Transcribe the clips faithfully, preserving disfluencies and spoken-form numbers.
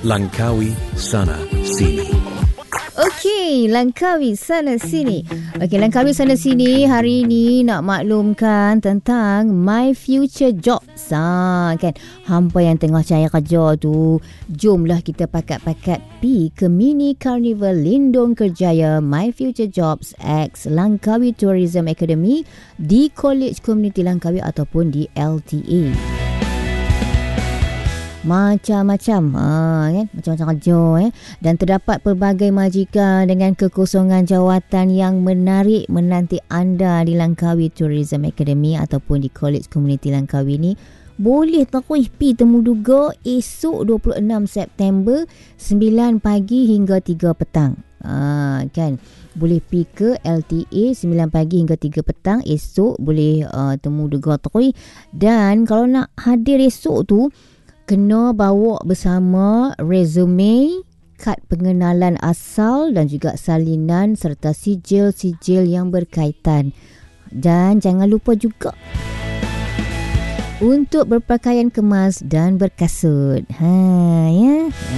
Langkawi Sana Sini. Okey, Langkawi Sana Sini. Okey, Langkawi Sana Sini hari ini nak maklumkan tentang My Future Jobs. Ha, kan? Hampa yang tengah cari kerja tu, jomlah kita pakat-pakat pi ke Mini Carnival Lindung Kerjaya My Future Jobs X Langkawi Tourism Academy di College Community Langkawi ataupun di L T A. Macam-macam ha, kan? Macam-macam kerja eh? Dan terdapat pelbagai majikan dengan kekosongan jawatan yang menarik menanti anda di Langkawi Tourism Academy ataupun di College Community Langkawi ni. Boleh terus pi temu duga esok dua puluh enam September sembilan pagi hingga tiga petang. Ha, kan? Boleh pi ke L T A sembilan pagi hingga tiga petang esok, boleh uh, temu duga terus. Dan kalau nak hadir esok tu, kena bawa bersama resume, kad pengenalan asal dan juga salinan serta sijil-sijil yang berkaitan. Dan jangan lupa juga untuk berpakaian kemas dan berkasut. Ha, ya. Ha.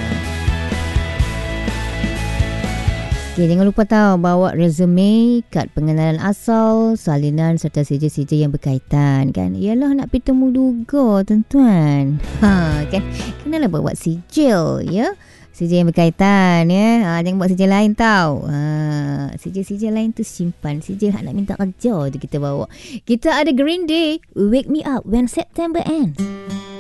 Okay, jangan lupa tahu bawa resume, kad pengenalan asal, salinan serta sijil-sijil yang berkaitan, kan. Yalah nak pergi temu duga tuan-tuan. Ha, kan. Kenalah bawa sijil, ya. Sijil yang berkaitan, ya. Ha, jangan bawa sijil lain tau. Ha, sijil-sijil lain tu simpan. Sijil hak nak minta kerja tu kita bawa. Kita ada Green Day, Wake Me Up When September Ends.